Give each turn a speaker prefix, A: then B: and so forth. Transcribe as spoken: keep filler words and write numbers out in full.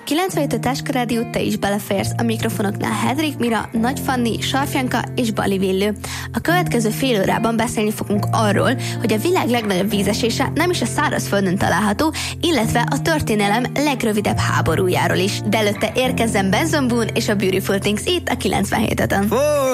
A: kilencvenhét öt Rádió, te is beleférsz, a mikrofonoknál Hedrik Mira, Nagy Fanni, Sarfjanka és Bali Villő. A következő fél órában beszélni fogunk arról, hogy a világ legnagyobb vízesése nem is a szárazföldön található, illetve a történelem legrövidebb háborújáról is. De előtte érkezzen Ben Zombun és a Beautiful Things itt a kilencvenhét ötön.